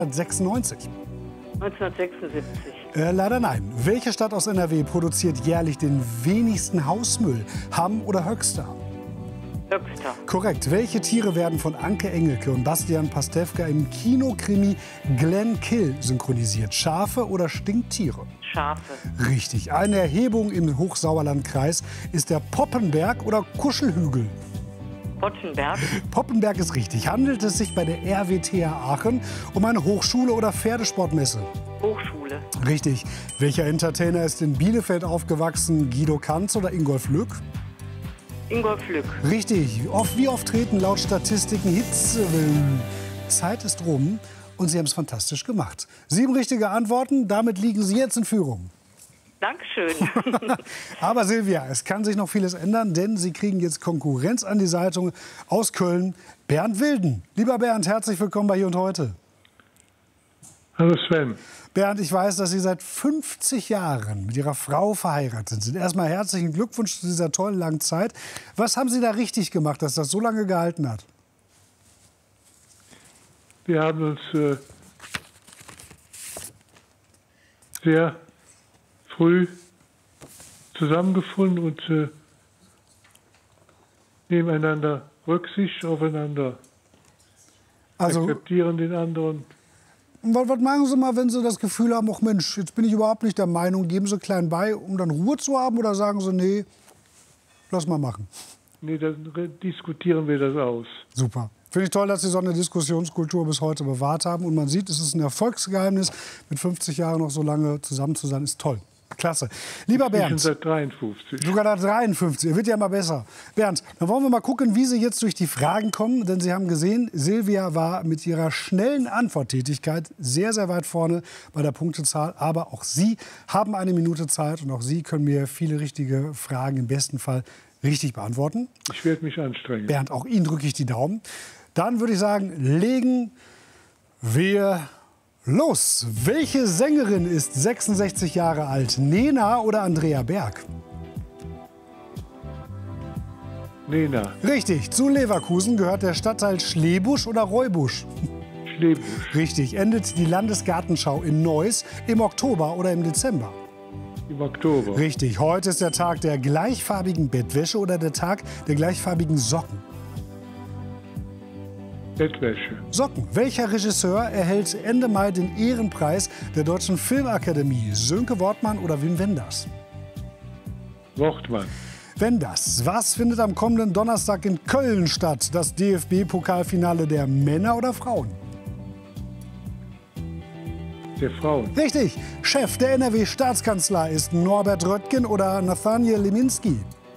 1996. 1976. Leider nein. Welche Stadt aus NRW produziert jährlich den wenigsten Hausmüll? Hamm oder Höxter? Höxter. Korrekt. Welche Tiere werden von Anke Engelke und Bastian Pastewka im Kinokrimi Glenn Kill synchronisiert? Schafe oder Stinktiere? Schafe. Richtig. Eine Erhebung im Hochsauerlandkreis ist der Poppenberg oder Kuschelhügel? Pottenberg. Poppenberg ist richtig. Handelt es sich bei der RWTH Aachen um eine Hochschule oder Pferdesportmesse? Hochschule. Richtig. Welcher Entertainer ist in Bielefeld aufgewachsen? Guido Kanz oder Ingolf Lück? Ingolf Lück. Richtig. Wie oft treten laut Statistiken Hitzewellen? Zeit ist rum und Sie haben es fantastisch gemacht. 7 richtige Antworten, damit liegen Sie jetzt in Führung. Dankeschön. Aber Silvia, es kann sich noch vieles ändern, denn Sie kriegen jetzt Konkurrenz an die Seite aus Köln. Bernd Wilden. Lieber Bernd, herzlich willkommen bei Hier und Heute. Hallo Sven. Bernd, ich weiß, dass Sie seit 50 Jahren mit Ihrer Frau verheiratet sind. Erstmal herzlichen Glückwunsch zu dieser tollen langen Zeit. Was haben Sie da richtig gemacht, dass das so lange gehalten hat? Wir haben uns sehr früh zusammengefunden und nebeneinander Rücksicht aufeinander, akzeptieren den anderen. Was machen Sie mal, wenn Sie das Gefühl haben, ach Mensch, jetzt bin ich überhaupt nicht der Meinung, geben Sie klein bei, um dann Ruhe zu haben, oder sagen Sie, nee, lass mal machen? Nee, dann diskutieren wir das aus. Super. Finde ich toll, dass Sie so eine Diskussionskultur bis heute bewahrt haben. Und man sieht, es ist ein Erfolgsgeheimnis. Mit 50 Jahren noch so lange zusammen zu sein, ist toll. Klasse. Lieber Bernd. Ich bin seit 53. Sogar da 53. Wird ja mal besser. Bernd, dann wollen wir mal gucken, wie Sie jetzt durch die Fragen kommen. Denn Sie haben gesehen, Silvia war mit ihrer schnellen Antworttätigkeit sehr, sehr weit vorne bei der Punktezahl. Aber auch Sie haben eine Minute Zeit und auch Sie können mir viele richtige Fragen im besten Fall richtig beantworten. Ich werde mich anstrengen. Bernd, auch Ihnen drücke ich die Daumen. Dann würde ich sagen, legen wir los. Welche Sängerin ist 66 Jahre alt? Nena oder Andrea Berg? Nena. Richtig. Zu Leverkusen gehört der Stadtteil Schlebusch oder Reubusch? Schlebusch. Richtig. Endet die Landesgartenschau in Neuss im Oktober oder im Dezember? Im Oktober. Richtig. Heute ist der Tag der gleichfarbigen Bettwäsche oder der Tag der gleichfarbigen Socken? Bettwäsche. Socken. Welcher Regisseur erhält Ende Mai den Ehrenpreis der Deutschen Filmakademie? Sönke Wortmann oder Wim Wenders? Wortmann. Wenders. Was findet am kommenden Donnerstag in Köln statt? Das DFB-Pokalfinale der Männer oder Frauen? Der Frauen. Richtig. Chef der NRW-Staatskanzlei ist Norbert Röttgen oder Nathaniel Liminski?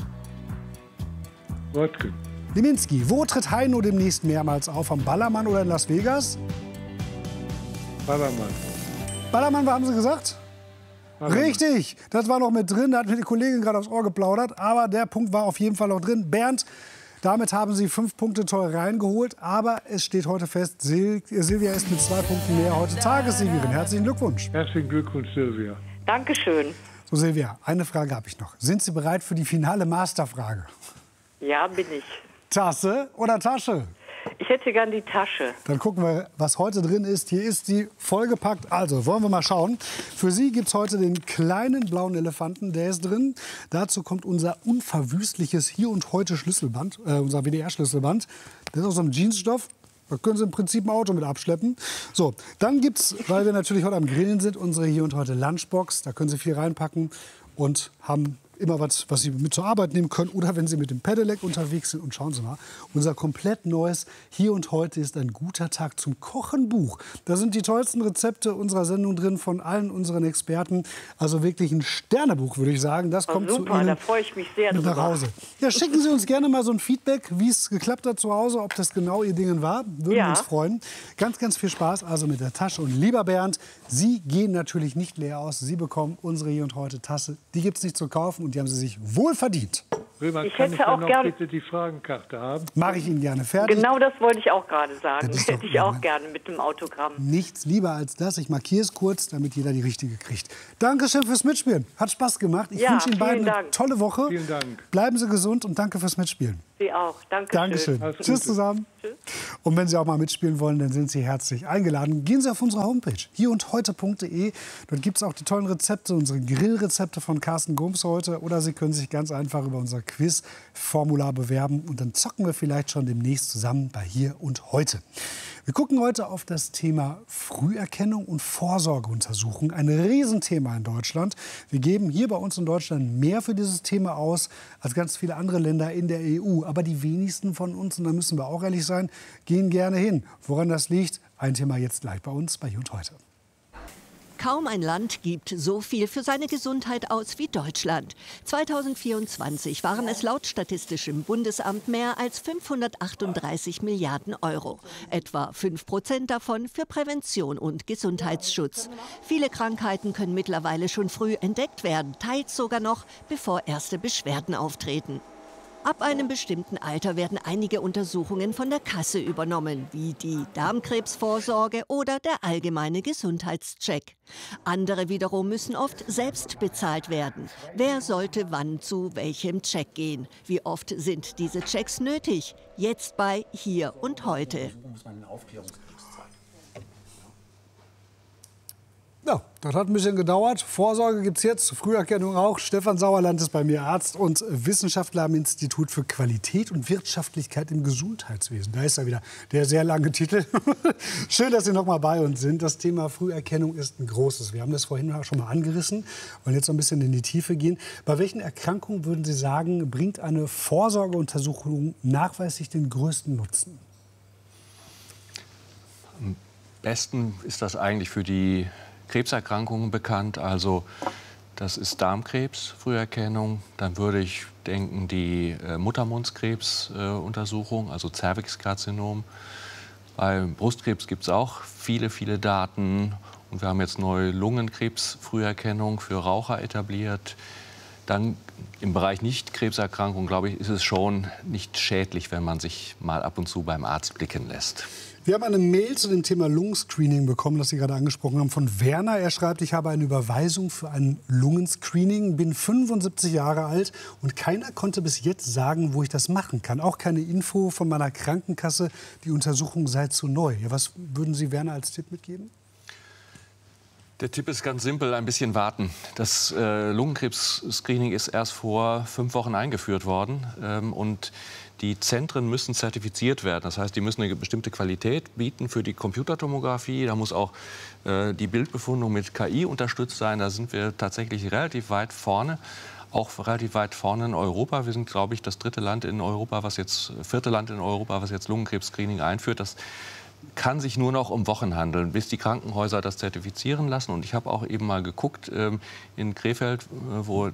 Röttgen. Liminski. Wo tritt Heino demnächst mehrmals auf? Am Ballermann oder in Las Vegas? Ballermann. Ballermann, was haben Sie gesagt? Ballermann. Richtig, das war noch mit drin. Da hat mir die Kollegin gerade aufs Ohr geplaudert. Aber der Punkt war auf jeden Fall noch drin. Bernd, damit haben Sie 5 Punkte toll reingeholt. Aber es steht heute fest, Silvia ist mit 2 Punkten mehr heute Tagessiegerin. Herzlichen Glückwunsch. Herzlichen Glückwunsch, Silvia. Dankeschön. So, Silvia, eine Frage habe ich noch. Sind Sie bereit für die finale Masterfrage? Ja, bin ich. Tasse oder Tasche? Ich hätte gern die Tasche. Dann gucken wir, was heute drin ist. Hier ist die vollgepackt. Also, wollen wir mal schauen. Für Sie gibt es heute den kleinen blauen Elefanten. Der ist drin. Dazu kommt unser unverwüstliches Hier und Heute Schlüsselband, unser WDR-Schlüsselband. Das ist aus einem Jeansstoff. Da können Sie im Prinzip ein Auto mit abschleppen. So, dann gibt es, weil wir natürlich heute am Grillen sind, unsere Hier und Heute Lunchbox. Da können Sie viel reinpacken und haben immer was Sie mit zur Arbeit nehmen können. Oder wenn Sie mit dem Pedelec unterwegs sind. Und schauen Sie mal, unser komplett neues Hier und Heute ist ein guter Tag zum Kochen Buch. Da sind die tollsten Rezepte unserer Sendung drin von allen unseren Experten. Also wirklich ein Sternebuch, würde ich sagen. Das kommt super, zu Ihnen da freue ich mich sehr mit nach drüber. Hause. Ja, schicken Sie uns gerne mal so ein Feedback, wie es geklappt hat zu Hause, ob das genau Ihr Ding war. Würden wir uns freuen. Ganz, ganz viel Spaß also mit der Tasche. Und lieber Bernd, Sie gehen natürlich nicht leer aus. Sie bekommen unsere Hier und Heute Tasse. Die gibt es nicht zu kaufen und die haben Sie sich wohl verdient. Römer, Ich kann hätte ich auch noch gern- bitte die Fragenkarte haben? Mache ich Ihnen gerne fertig. Genau das wollte ich auch gerade sagen. Das ist doch Hätte ich auch immer- gerne mit dem Autogramm. Nichts lieber als das. Ich markiere es kurz, damit jeder die richtige kriegt. Dankeschön fürs Mitspielen. Hat Spaß gemacht. Ich Ja, wünsche Ihnen beiden vielen eine Dank. tolle Woche. Vielen Dank. Bleiben Sie gesund und danke fürs Mitspielen. Vielen Sie auch. Danke. Dankeschön. Alles Tschüss Gute. zusammen. Tschüss. Und wenn Sie auch mal mitspielen wollen, dann sind Sie herzlich eingeladen. Gehen Sie auf unsere Homepage, hierundheute.de. Dort gibt es auch die tollen Rezepte, unsere Grillrezepte von Carsten Gomes heute. Oder Sie können sich ganz einfach über unser Quiz-Formular bewerben. Und dann zocken wir vielleicht schon demnächst zusammen bei Hier und Heute. Wir gucken heute auf das Thema Früherkennung und Vorsorgeuntersuchung. Ein Riesenthema in Deutschland. Wir geben hier bei uns in Deutschland mehr für dieses Thema aus als ganz viele andere Länder in der EU. Aber die wenigsten von uns, und da müssen wir auch ehrlich sein, gehen gerne hin. Woran das liegt, ein Thema jetzt gleich bei uns bei Hier und Heute. Kaum ein Land gibt so viel für seine Gesundheit aus wie Deutschland. 2024 waren es laut Statistischem Bundesamt mehr als 538 Milliarden Euro. Etwa 5% davon für Prävention und Gesundheitsschutz. Viele Krankheiten können mittlerweile schon früh entdeckt werden, teils sogar noch, bevor erste Beschwerden auftreten. Ab einem bestimmten Alter werden einige Untersuchungen von der Kasse übernommen, wie die Darmkrebsvorsorge oder der allgemeine Gesundheitscheck. Andere wiederum müssen oft selbst bezahlt werden. Wer sollte wann zu welchem Check gehen? Wie oft sind diese Checks nötig? Jetzt bei Hier und Heute. Ja, das hat ein bisschen gedauert. Vorsorge gibt es jetzt, Früherkennung auch. Stefan Sauerland ist bei mir Arzt und Wissenschaftler am Institut für Qualität und Wirtschaftlichkeit im Gesundheitswesen. Da ist er wieder, der sehr lange Titel. Schön, dass Sie noch mal bei uns sind. Das Thema Früherkennung ist ein großes. Wir haben das vorhin schon mal angerissen, wollen jetzt noch ein bisschen in die Tiefe gehen. Bei welchen Erkrankungen würden Sie sagen, bringt eine Vorsorgeuntersuchung nachweislich den größten Nutzen? Am besten ist das eigentlich für die Krebserkrankungen bekannt, also das ist Darmkrebs, Früherkennung. Dann würde ich denken, die Muttermundskrebs-Untersuchung, also Zervixkarzinom. Beim Brustkrebs gibt es auch viele, viele Daten. Und wir haben jetzt neue Lungenkrebs-Früherkennung für Raucher etabliert. Dann im Bereich Nicht-Krebserkrankungen, glaube ich, ist es schon nicht schädlich, wenn man sich mal ab und zu beim Arzt blicken lässt. Wir haben eine Mail zu dem Thema Lungenscreening bekommen, das Sie gerade angesprochen haben, von Werner. Er schreibt, ich habe eine Überweisung für ein Lungenscreening, bin 75 Jahre alt und keiner konnte bis jetzt sagen, wo ich das machen kann. Auch keine Info von meiner Krankenkasse, die Untersuchung sei zu neu. Ja, was würden Sie Werner als Tipp mitgeben? Der Tipp ist ganz simpel, ein bisschen warten. Das Lungenkrebs-Screening ist erst vor 5 Wochen eingeführt worden. Und die Zentren müssen zertifiziert werden. Das heißt, die müssen eine bestimmte Qualität bieten für die Computertomographie. Da muss auch die Bildbefundung mit KI unterstützt sein. Da sind wir tatsächlich relativ weit vorne. Auch relativ weit vorne in Europa. Wir sind, glaube ich, das vierte Land in Europa, was jetzt Lungenkrebs-Screening einführt. Das kann sich nur noch um Wochen handeln, bis die Krankenhäuser das zertifizieren lassen. Und ich habe auch eben mal geguckt in Krefeld, wo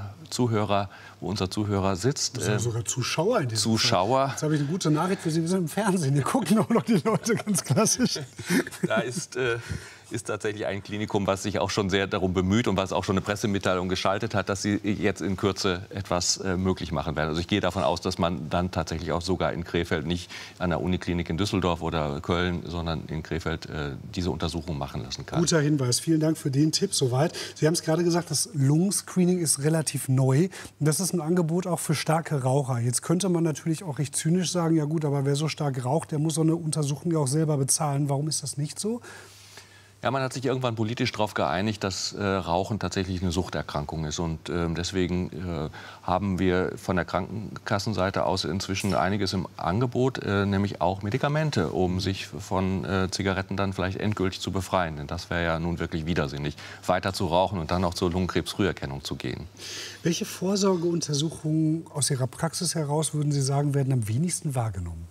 unser Zuhörer sitzt. Das sind ja sogar Zuschauer in diesem Zuschauer. Fall. Jetzt habe ich eine gute Nachricht für Sie. Wir sind im Fernsehen. Hier gucken auch noch die Leute ganz klassisch. Da ist tatsächlich ein Klinikum, was sich auch schon sehr darum bemüht und was auch schon eine Pressemitteilung geschaltet hat, dass sie jetzt in Kürze etwas möglich machen werden. Also ich gehe davon aus, dass man dann tatsächlich auch sogar in Krefeld, nicht an der Uniklinik in Düsseldorf oder Köln, sondern in Krefeld diese Untersuchung machen lassen kann. Guter Hinweis. Vielen Dank für den Tipp soweit. Sie haben es gerade gesagt, das Lungenscreening ist relativ neu. Das ist ein Angebot auch für starke Raucher. Jetzt könnte man natürlich auch recht zynisch sagen, ja gut, aber wer so stark raucht, der muss so eine Untersuchung ja auch selber bezahlen. Warum ist das nicht so? Ja, man hat sich irgendwann politisch darauf geeinigt, dass Rauchen tatsächlich eine Suchterkrankung ist. Und deswegen haben wir von der Krankenkassenseite aus inzwischen einiges im Angebot, nämlich auch Medikamente, um sich von Zigaretten dann vielleicht endgültig zu befreien. Denn das wäre ja nun wirklich widersinnig, weiter zu rauchen und dann auch zur Lungenkrebsfrüherkennung zu gehen. Welche Vorsorgeuntersuchungen aus Ihrer Praxis heraus, würden Sie sagen, werden am wenigsten wahrgenommen?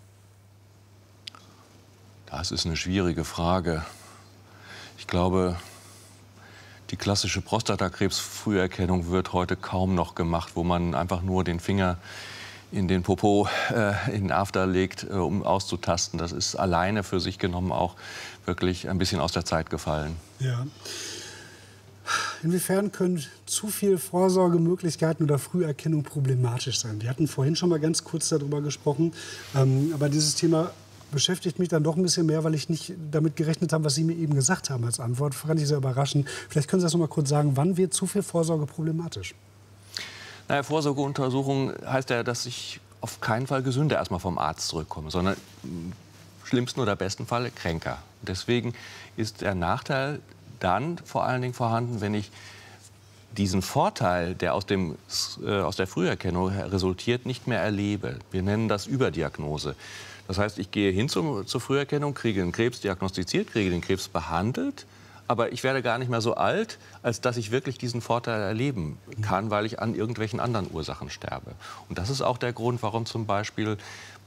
Das ist eine schwierige Frage. Ich glaube, die klassische Prostatakrebsfrüherkennung wird heute kaum noch gemacht, wo man einfach nur den Finger in den Popo, in den After legt, um auszutasten. Das ist alleine für sich genommen auch wirklich ein bisschen aus der Zeit gefallen. Ja. Inwiefern können zu viele Vorsorgemöglichkeiten oder Früherkennung problematisch sein? Wir hatten vorhin schon mal ganz kurz darüber gesprochen, aber dieses Thema beschäftigt mich dann doch ein bisschen mehr, weil ich nicht damit gerechnet habe, was Sie mir eben gesagt haben als Antwort. Fand ich sehr überraschend. Vielleicht können Sie das noch mal kurz sagen, wann wird zu viel Vorsorge problematisch? Naja, Vorsorgeuntersuchung heißt ja, dass ich auf keinen Fall gesünder erstmal vom Arzt zurückkomme, sondern im schlimmsten oder besten Falle kränker. Deswegen ist der Nachteil dann vor allen Dingen vorhanden, wenn ich diesen Vorteil, der aus der Früherkennung resultiert, nicht mehr erlebe. Wir nennen das Überdiagnose. Das heißt, ich gehe hin zur Früherkennung, kriege den Krebs diagnostiziert, kriege den Krebs behandelt, aber ich werde gar nicht mehr so alt, als dass ich wirklich diesen Vorteil erleben kann, weil ich an irgendwelchen anderen Ursachen sterbe. Und das ist auch der Grund, warum zum Beispiel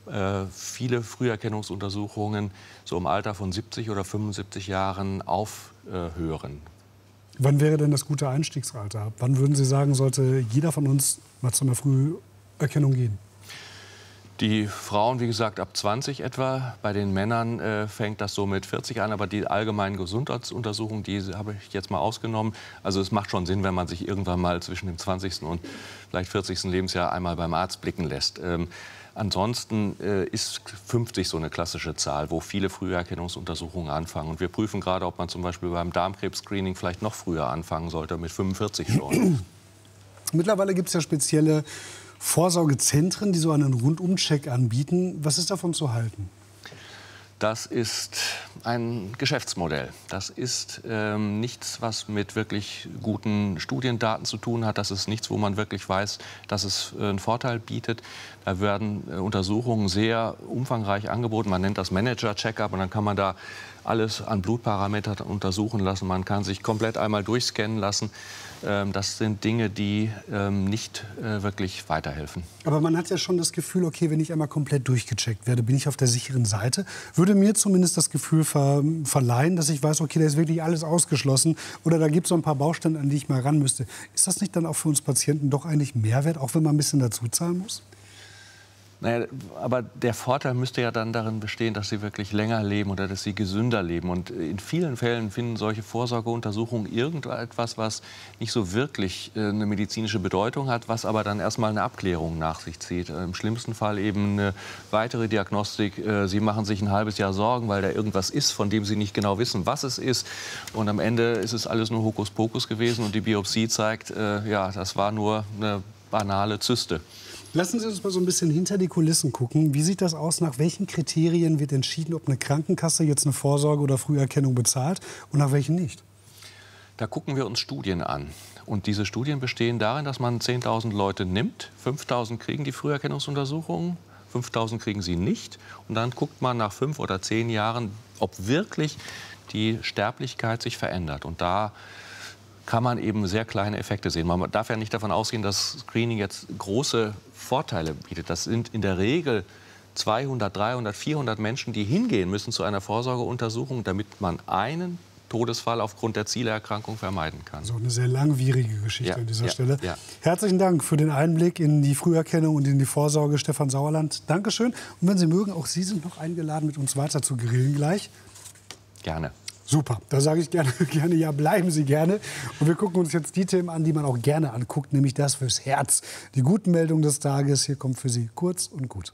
viele Früherkennungsuntersuchungen so im Alter von 70 oder 75 Jahren aufhören. Wann wäre denn das gute Einstiegsalter? Wann würden Sie sagen, sollte jeder von uns mal zu einer Früherkennung gehen? Die Frauen, wie gesagt, ab 20 etwa. Bei den Männern fängt das so mit 40 an. Aber die allgemeinen Gesundheitsuntersuchungen, die habe ich jetzt mal ausgenommen. Also es macht schon Sinn, wenn man sich irgendwann mal zwischen dem 20. und vielleicht 40. Lebensjahr einmal beim Arzt blicken lässt. Ansonsten ist 50 so eine klassische Zahl, wo viele Früherkennungsuntersuchungen anfangen. Und wir prüfen gerade, ob man zum Beispiel beim Darmkrebs-Screening vielleicht noch früher anfangen sollte, mit 45 schon. Mittlerweile gibt es ja spezielle Vorsorgezentren, die so einen Rundumcheck anbieten. Was ist davon zu halten? Das ist ein Geschäftsmodell. Das ist nichts, was mit wirklich guten Studiendaten zu tun hat. Das ist nichts, wo man wirklich weiß, dass es einen Vorteil bietet. Da werden Untersuchungen sehr umfangreich angeboten. Man nennt das Manager-Check-up und dann kann man da alles an Blutparametern untersuchen lassen. Man kann sich komplett einmal durchscannen lassen. Das sind Dinge, die nicht wirklich weiterhelfen. Aber man hat ja schon das Gefühl, okay, wenn ich einmal komplett durchgecheckt werde, bin ich auf der sicheren Seite. Würde mir zumindest das Gefühl verleihen, dass ich weiß, okay, da ist wirklich alles ausgeschlossen oder da gibt es so ein paar Baustellen, an die ich mal ran müsste. Ist das nicht dann auch für uns Patienten doch eigentlich Mehrwert, auch wenn man ein bisschen dazu zahlen muss? Naja, aber der Vorteil müsste ja dann darin bestehen, dass sie wirklich länger leben oder dass sie gesünder leben. Und in vielen Fällen finden solche Vorsorgeuntersuchungen irgendetwas, was nicht so wirklich eine medizinische Bedeutung hat, was aber dann erstmal eine Abklärung nach sich zieht. Im schlimmsten Fall eben eine weitere Diagnostik. Sie machen sich ein halbes Jahr Sorgen, weil da irgendwas ist, von dem sie nicht genau wissen, was es ist. Und am Ende ist es alles nur Hokuspokus gewesen und die Biopsie zeigt, ja, das war nur eine banale Zyste. Lassen Sie uns mal so ein bisschen hinter die Kulissen gucken. Wie sieht das aus? Nach welchen Kriterien wird entschieden, ob eine Krankenkasse jetzt eine Vorsorge oder Früherkennung bezahlt und nach welchen nicht? Da gucken wir uns Studien an. Und diese Studien bestehen darin, dass man 10.000 Leute nimmt. 5.000 kriegen die Früherkennungsuntersuchungen, 5.000 kriegen sie nicht. Und dann guckt man nach 5 oder 10 Jahren, ob wirklich die Sterblichkeit sich verändert. Und da kann man eben sehr kleine Effekte sehen. Man darf ja nicht davon ausgehen, dass Screening jetzt große Vorteile bietet. Das sind in der Regel 200, 300, 400 Menschen, die hingehen müssen zu einer Vorsorgeuntersuchung, damit man einen Todesfall aufgrund der Zielerkrankung vermeiden kann. So eine sehr langwierige Geschichte an dieser Stelle. Ja. Herzlichen Dank für den Einblick in die Früherkennung und in die Vorsorge, Stefan Sauerland. Dankeschön. Und wenn Sie mögen, auch Sie sind noch eingeladen, mit uns weiter zu grillen gleich. Gerne. Super, da sage ich gerne, ja, bleiben Sie gerne. Und wir gucken uns jetzt die Themen an, die man auch gerne anguckt, nämlich das fürs Herz. Die guten Meldungen des Tages, hier kommt für Sie kurz und gut.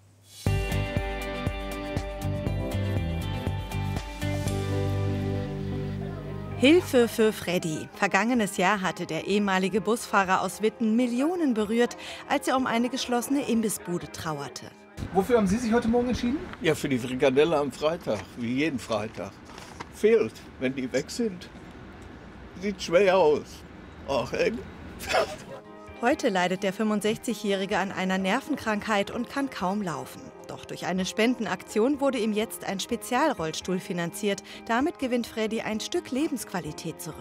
Hilfe für Freddy. Vergangenes Jahr hatte der ehemalige Busfahrer aus Witten Millionen berührt, als er um eine geschlossene Imbissbude trauerte. Wofür haben Sie sich heute Morgen entschieden? Ja, für die Frikadelle am Freitag, wie jeden Freitag. Fehlt, wenn die weg sind. Sieht schwer aus. Ach, ey. Heute leidet der 65-Jährige an einer Nervenkrankheit und kann kaum laufen. Doch durch eine Spendenaktion wurde ihm jetzt ein Spezialrollstuhl finanziert. Damit gewinnt Freddy ein Stück Lebensqualität zurück.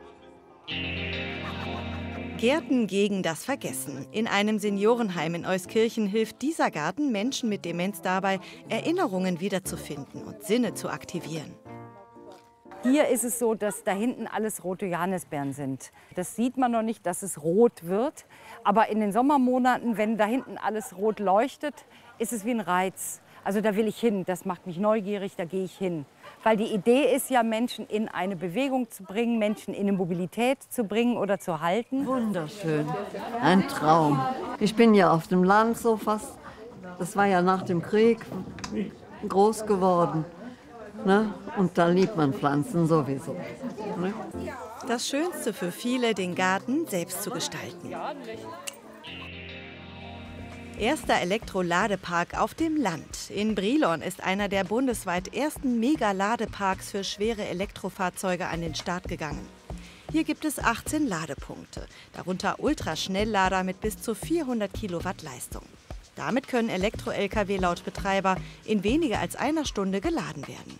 Gärten gegen das Vergessen. In einem Seniorenheim in Euskirchen hilft dieser Garten Menschen mit Demenz dabei, Erinnerungen wiederzufinden und Sinne zu aktivieren. Hier ist es so, dass da hinten alles rote Johannisbeeren sind. Das sieht man noch nicht, dass es rot wird. Aber in den Sommermonaten, wenn da hinten alles rot leuchtet, ist es wie ein Reiz. Also da will ich hin, das macht mich neugierig, da gehe ich hin. Weil die Idee ist ja, Menschen in eine Bewegung zu bringen, Menschen in eine Mobilität zu bringen oder zu halten. Wunderschön, ein Traum. Ich bin ja auf dem Land so fast, das war ja nach dem Krieg groß geworden. Ne? Und da liebt man Pflanzen sowieso. Ne? Das Schönste für viele, den Garten selbst zu gestalten. Erster Elektroladepark auf dem Land. In Brilon ist einer der bundesweit ersten Mega-Ladeparks für schwere Elektrofahrzeuge an den Start gegangen. Hier gibt es 18 Ladepunkte, darunter Ultraschnelllader mit bis zu 400 Kilowatt Leistung. Damit können Elektro-Lkw laut Betreiber in weniger als einer Stunde geladen werden.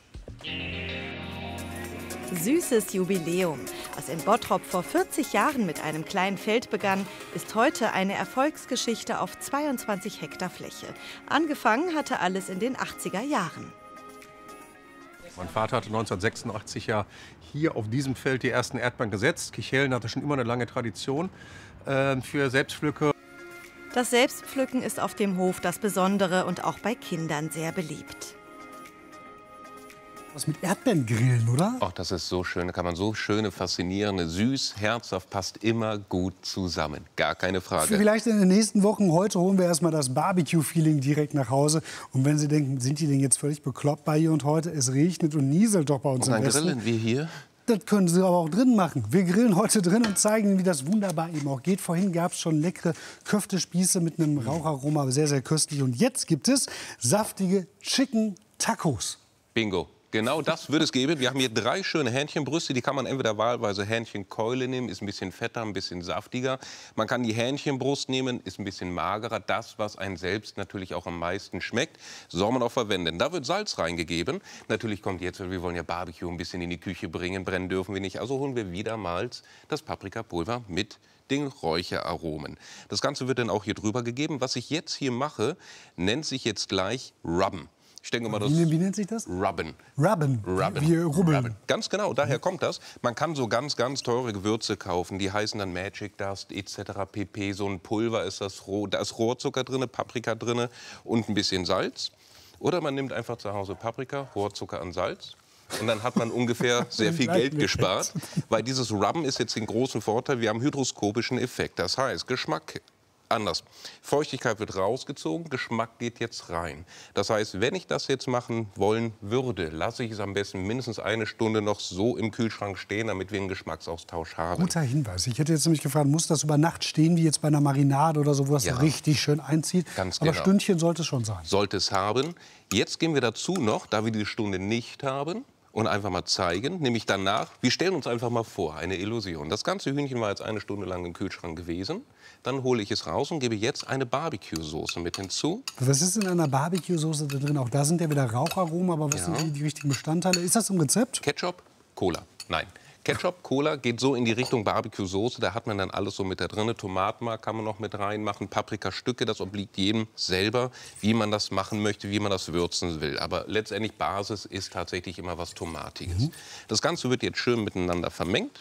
Süßes Jubiläum. Was in Bottrop vor 40 Jahren mit einem kleinen Feld begann, ist heute eine Erfolgsgeschichte auf 22 Hektar Fläche. Angefangen hatte alles in den 80er Jahren. Mein Vater hatte 1986 ja hier auf diesem Feld die ersten Erdbeeren gesetzt. Kichellen hatte schon immer eine lange Tradition für Selbstpflücke. Das Selbstpflücken ist auf dem Hof das Besondere und auch bei Kindern sehr beliebt. Was mit Erdbeeren grillen, oder? Ach, das ist so schön. Da kann man so schöne, faszinierende, süß, herzhaft, passt immer gut zusammen. Gar keine Frage. Vielleicht in den nächsten Wochen. Heute holen wir erstmal das Barbecue-Feeling direkt nach Hause. Und wenn Sie denken, sind die denn jetzt völlig bekloppt bei hier und heute? Es regnet und nieselt doch bei uns und im dann Westen. grillen wir hier. Das können Sie aber auch drin machen. Wir grillen heute drin und zeigen Ihnen, wie das wunderbar eben auch geht. Vorhin gab es schon leckere Köftespieße mit einem Raucharoma, sehr, sehr köstlich. Und jetzt gibt es saftige Chicken Tacos. Bingo. Genau das würde es geben. Wir haben hier 3 schöne Hähnchenbrüste. Die kann man entweder wahlweise Hähnchenkeule nehmen, ist ein bisschen fetter, ein bisschen saftiger. Man kann die Hähnchenbrust nehmen, ist ein bisschen magerer. Das, was einem selbst natürlich auch am meisten schmeckt, soll man auch verwenden. Da wird Salz reingegeben. Natürlich kommt jetzt, wir wollen ja Barbecue ein bisschen in die Küche bringen, brennen dürfen wir nicht. Also holen wir wiedermals das Paprikapulver mit den Räucheraromen. Das Ganze wird dann auch hier drüber gegeben. Was ich jetzt hier mache, nennt sich jetzt gleich Rubben. Ich denke mal, wie nennt sich das? Rubben. Rubben. Wie rubbeln. Rubben. Ganz genau, daher kommt das. Man kann so ganz teure Gewürze kaufen. Die heißen dann Magic Dust etc. pp. So ein Pulver ist das. Da ist Rohrzucker drin, Paprika drin und ein bisschen Salz. Oder man nimmt einfach zu Hause Paprika, Rohrzucker an Salz. Und dann hat man ungefähr sehr viel Geld gespart. Weil dieses Rubben ist jetzt den großen Vorteil, wir haben hygroskopischen Effekt. Das heißt, Geschmack anders. Feuchtigkeit wird rausgezogen, Geschmack geht jetzt rein. Das heißt, wenn ich das jetzt machen wollen würde, lasse ich es am besten mindestens eine Stunde noch so im Kühlschrank stehen, damit wir einen Geschmacksaustausch haben. Guter Hinweis. Ich hätte jetzt nämlich gefragt, muss das über Nacht stehen, wie jetzt bei einer Marinade oder so, wo das so richtig schön einzieht? Ganz Aber genau. Stündchen sollte es schon sein. Sollte es haben. Jetzt gehen wir dazu noch, da wir die Stunde nicht haben, und einfach mal zeigen, nämlich danach, wir stellen uns einfach mal vor, eine Illusion. Das ganze Hühnchen war jetzt eine Stunde lang im Kühlschrank gewesen. Dann hole ich es raus und gebe jetzt eine Barbecue-Soße mit hinzu. Was ist in einer Barbecue-Soße drin? Auch da sind ja wieder Raucharomen, aber was sind die richtigen Bestandteile? Ist das im Rezept? Ketchup, Cola. Nein. Ketchup, Cola geht so in die Richtung Barbecue-Soße. Da hat man dann alles so mit da drin. Tomatenmark kann man noch mit reinmachen, Paprikastücke. Das obliegt jedem selber, wie man das machen möchte, wie man das würzen will. Aber letztendlich Basis ist tatsächlich immer was Tomatiges. Das Ganze wird jetzt schön miteinander vermengt.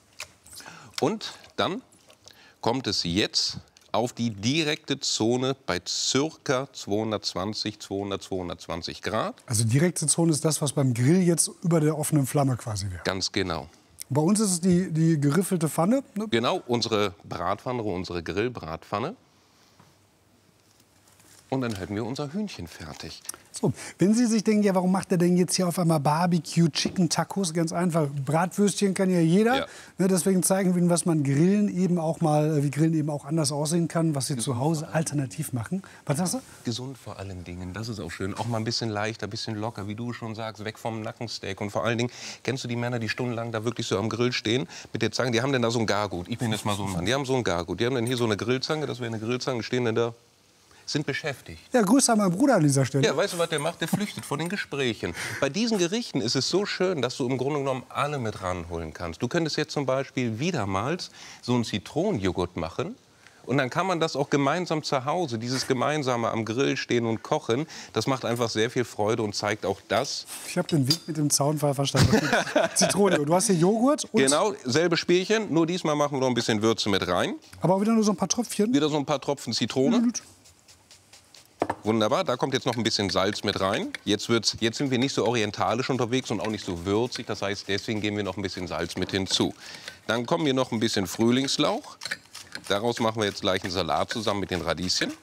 Und dann kommt es jetzt auf die direkte Zone bei ca. 220 Grad. Also direkte Zone ist das, was beim Grill jetzt über der offenen Flamme quasi wäre. Ganz genau. Bei uns ist es die geriffelte Pfanne. Ne? Genau, unsere Bratpfanne, unsere Grillbratpfanne. Und dann hätten wir unser Hühnchen fertig. So, wenn Sie sich denken, ja, warum macht er denn jetzt hier auf einmal Barbecue Chicken Tacos? Ganz einfach, Bratwürstchen kann ja jeder. Ja. Ne, deswegen zeigen wir Ihnen, was man Grillen eben auch mal, wie Grillen eben auch anders aussehen kann, was Sie zu Hause alternativ machen. Was sagst du? Gesund vor allen Dingen, das ist auch schön. Auch mal ein bisschen leichter, ein bisschen locker, wie du schon sagst, weg vom Nackensteak. Und vor allen Dingen, kennst du die Männer, die stundenlang da wirklich so am Grill stehen, mit der Zange, die haben dann da so ein Gargut. Ich bin jetzt mal so ein Mann, die haben so ein Gargut. Die haben dann hier so eine Grillzange, das wäre eine Grillzange, stehen dann da, sind beschäftigt. Ja, Grüße an meinen Bruder an dieser Stelle. Ja, weißt du, was der macht? Der flüchtet vor den Gesprächen. Bei diesen Gerichten ist es so schön, dass du im Grunde genommen alle mit ranholen kannst. Du könntest jetzt zum Beispiel wiedermals so einen Zitronenjoghurt machen. Und dann kann man das auch gemeinsam zu Hause, dieses gemeinsame am Grill stehen und kochen, das macht einfach sehr viel Freude und zeigt auch das. Ich habe den Weg mit dem Zaunpfahl verstanden. Zitrone. Du hast hier Joghurt und... Genau, selbe Spielchen, nur diesmal machen wir noch ein bisschen Würze mit rein. Aber auch wieder nur so ein paar Tröpfchen? Wieder so ein paar Tropfen Zitrone. Wunderbar, da kommt jetzt noch ein bisschen Salz mit rein. Jetzt sind wir nicht so orientalisch unterwegs und auch nicht so würzig. Das heißt, deswegen geben wir noch ein bisschen Salz mit hinzu. Dann kommen hier noch ein bisschen Frühlingslauch. Daraus machen wir jetzt gleich einen Salat zusammen mit den Radieschen.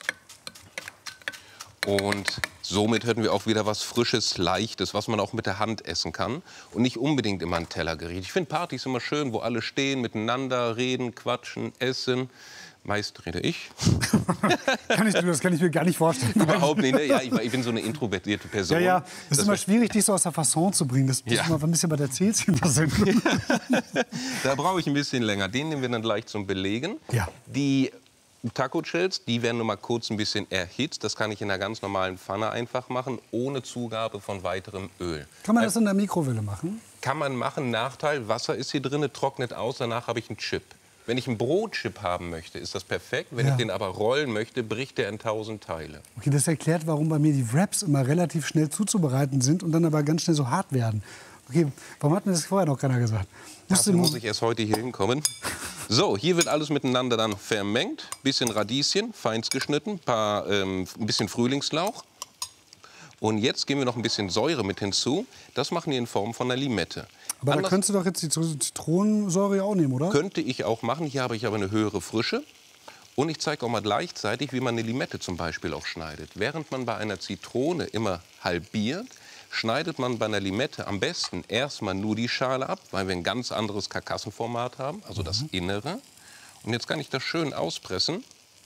Und somit hätten wir auch wieder was Frisches, Leichtes, was man auch mit der Hand essen kann. Und nicht unbedingt immer ein Tellergericht. Ich finde Partys immer schön, wo alle stehen, miteinander reden, quatschen, essen. Meist rede ich. Das kann ich mir gar nicht vorstellen. Überhaupt nicht. Ne? Ja, ich bin so eine introvertierte Person. Ja, das ist immer schwierig, dich so aus der Fasson zu bringen. Das ist immer ein bisschen bei der Erzählst in der Sendung. Da brauche ich ein bisschen länger. Den nehmen wir dann gleich zum Belegen. Ja. Die Taco Shells, die werden nur mal kurz ein bisschen erhitzt. Das kann ich in einer ganz normalen Pfanne einfach machen, ohne Zugabe von weiterem Öl. Kann man das in der Mikrowelle machen? Kann man machen. Nachteil, Wasser ist hier drin, trocknet aus, danach habe ich einen Chip. Wenn ich einen Brotchip haben möchte, ist das perfekt. Wenn ich den aber rollen möchte, bricht der in 1000 Teile. Okay, das erklärt, warum bei mir die Wraps immer relativ schnell zuzubereiten sind und dann aber ganz schnell so hart werden. Okay, warum hat mir das vorher noch keiner gesagt? Dafür muss ich erst heute hier hinkommen. So, hier wird alles miteinander dann vermengt. Bisschen Radieschen, feinst geschnitten, ein bisschen Frühlingslauch. Und jetzt geben wir noch ein bisschen Säure mit hinzu. Das machen wir in Form von einer Limette. Aber da könntest du doch jetzt die Zitronensäure auch nehmen, oder? Könnte ich auch machen. Hier habe ich aber eine höhere Frische. Und ich zeige auch mal gleichzeitig, wie man eine Limette zum Beispiel auch schneidet. Während man bei einer Zitrone immer halbiert, schneidet man bei einer Limette am besten erstmal nur die Schale ab, weil wir ein ganz anderes Karkassenformat haben, also das Innere. Und jetzt kann ich das schön auspressen.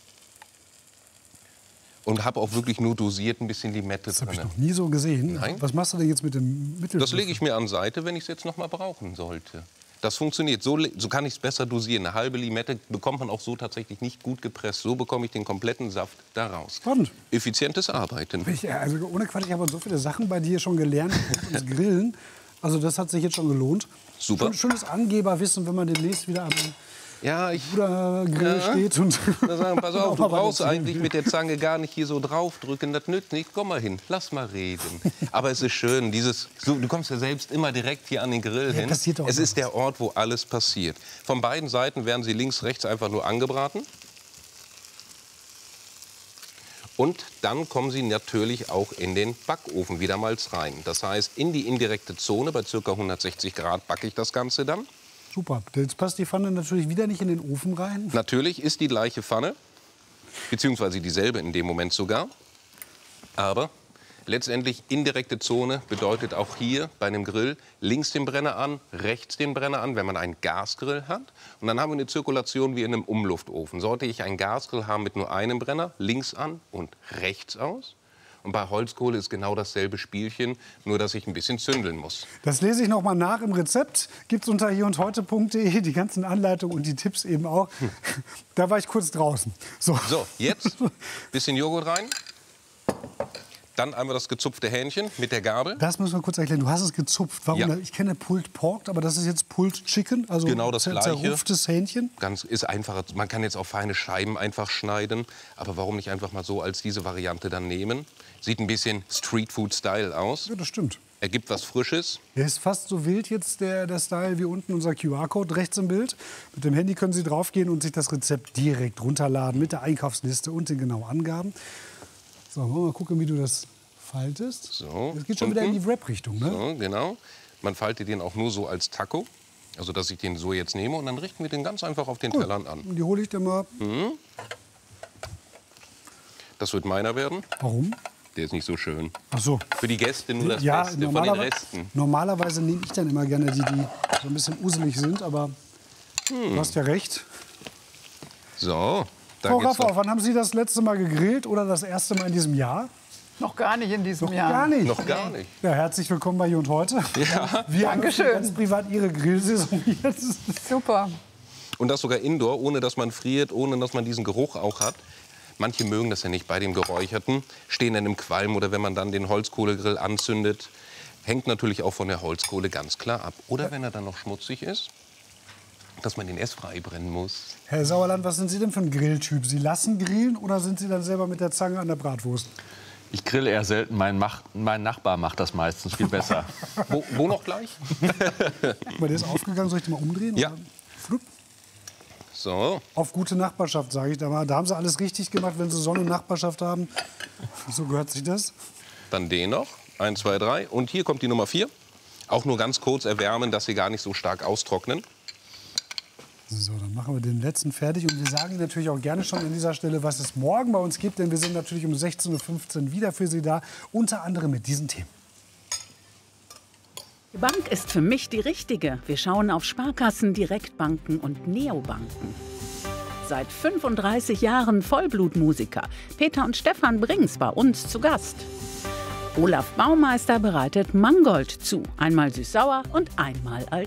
Und habe auch wirklich nur dosiert ein bisschen Limette drin. Das habe ich noch nie so gesehen. Nein. Was machst du denn jetzt mit dem Mittel? Das lege ich mir an Seite, wenn ich es jetzt noch mal brauchen sollte. Das funktioniert. So kann ich es besser dosieren. Eine halbe Limette bekommt man auch so tatsächlich nicht gut gepresst. So bekomme ich den kompletten Saft da raus. Spannend. Effizientes Arbeiten. Also ohne Quatsch, ich habe so viele Sachen bei dir schon gelernt. Das Grillen. Also das hat sich jetzt schon gelohnt. Super. Schönes Angeberwissen, wenn man demnächst wieder am Grill steht. Und pass auf, du brauchst eigentlich mit der Zange gar nicht hier so draufdrücken. Das nützt nicht. Komm mal hin, lass mal reden. Aber es ist schön, du kommst ja selbst immer direkt hier an den Grill hin. Es ist der Ort, wo alles passiert. Von beiden Seiten werden sie links, rechts einfach nur angebraten. Und dann kommen sie natürlich auch in den Backofen wiedermals rein. Das heißt, in die indirekte Zone, bei ca. 160 Grad backe ich das Ganze dann. Super. Jetzt passt die Pfanne natürlich wieder nicht in den Ofen rein. Natürlich ist die gleiche Pfanne, beziehungsweise dieselbe in dem Moment sogar. Aber letztendlich indirekte Zone bedeutet auch hier bei einem Grill links den Brenner an, rechts den Brenner an, wenn man einen Gasgrill hat. Und dann haben wir eine Zirkulation wie in einem Umluftofen. Sollte ich einen Gasgrill haben mit nur einem Brenner, links an und rechts aus. Und bei Holzkohle ist genau dasselbe Spielchen, nur dass ich ein bisschen zündeln muss. Das lese ich noch mal nach im Rezept. Gibt es unter hierundheute.de die ganzen Anleitungen und die Tipps eben auch. Da war ich kurz draußen. So, jetzt ein bisschen Joghurt rein. Dann einmal das gezupfte Hähnchen mit der Gabel. Das müssen wir kurz erklären. Du hast es gezupft. Warum? Ja. Ich kenne Pulled Pork, aber das ist jetzt Pulled Chicken, also genau das Gleiche. Zerrupftes Hähnchen. Ist einfacher. Man kann jetzt auch feine Scheiben einfach schneiden. Aber warum nicht einfach mal so als diese Variante dann nehmen? Sieht ein bisschen Streetfood-Style aus. Ja, das stimmt. Ergibt was Frisches. Der ist fast so wild jetzt, der Style, wie unten unser QR-Code rechts im Bild. Mit dem Handy können Sie draufgehen und sich das Rezept direkt runterladen mit der Einkaufsliste und den genauen Angaben. So, wollen wir mal gucken, wie du das faltest. So, das geht schon wieder in die Wrap-Richtung, ne? So, genau. Man faltet den auch nur so als Taco. Also, dass ich den so jetzt nehme. Und dann richten wir den ganz einfach auf den Tellern an. Und die hole ich dir mal. Das wird meiner werden. Warum? Der ist nicht so schön. Ach so. Für die Gäste nur das Beste von den Resten. Normalerweise nehme ich dann immer gerne die so ein bisschen uselig sind. Aber du hast ja recht. So. Frau Raffau, wann haben Sie das letzte Mal gegrillt oder das erste Mal in diesem Jahr? Noch gar nicht in diesem Jahr. Gar nicht? Noch gar nicht. Ja, herzlich willkommen bei Hier und Heute. Ja. Wir Dankeschön. haben ganz privat Ihre Grillsaison jetzt. Super. Und das sogar indoor, ohne dass man friert, ohne dass man diesen Geruch auch hat. Manche mögen das ja nicht bei dem Geräucherten, stehen dann im Qualm oder wenn man dann den Holzkohlegrill anzündet. Hängt natürlich auch von der Holzkohle ganz klar ab. Oder wenn er dann noch schmutzig ist, dass man den erst frei brennen muss. Herr Sauerland, was sind Sie denn für ein Grilltyp? Sie lassen grillen oder sind Sie dann selber mit der Zange an der Bratwurst? Ich grille eher selten. Mein Nachbar macht das meistens viel besser. Wo noch gleich? Guck mal, der ist aufgegangen. Soll ich den mal umdrehen? Ja. Flupp. So. Auf gute Nachbarschaft, sage ich da mal. Da haben Sie alles richtig gemacht, wenn Sie so eine Nachbarschaft haben. So gehört sich das. Dann den noch. 1, 2, 3. Und hier kommt die Nummer 4. Auch nur ganz kurz erwärmen, dass sie gar nicht so stark austrocknen. So, dann machen wir den letzten fertig. Und wir sagen natürlich auch gerne schon an dieser Stelle, was es morgen bei uns gibt. Denn wir sind natürlich um 16:15 Uhr wieder für Sie da. Unter anderem mit diesen Themen. Die Bank ist für mich die richtige. Wir schauen auf Sparkassen, Direktbanken und Neobanken. seit 35 Jahren Vollblutmusiker. Peter und Stefan Brings bei uns zu Gast. Olaf Baumeister bereitet Mangold zu. Einmal süß-sauer und einmal als